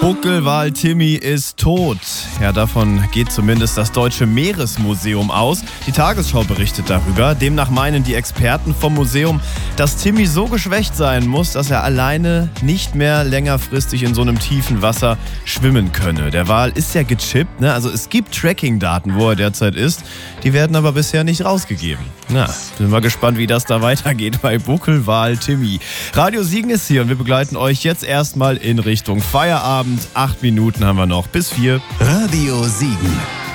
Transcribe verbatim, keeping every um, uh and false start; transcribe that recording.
Buckelwal Timmy ist tot. Ja, davon geht zumindest das Deutsche Meeresmuseum aus. Die Tagesschau berichtet darüber. Demnach meinen die Experten vom Museum, dass Timmy so geschwächt sein muss, dass er alleine nicht mehr längerfristig in so einem tiefen Wasser schwimmen könne. Der Wal ist ja gechippt, ne? Also es gibt Tracking-Daten, wo er derzeit ist. Die werden aber bisher nicht rausgegeben. Na, sind wir gespannt, wie das da weitergeht bei Buckelwal Timmy. Radio Siegen ist hier und wir begleiten euch jetzt erstmal in Richtung Feierabend. Acht Minuten haben wir noch bis vier. Radio Siegen.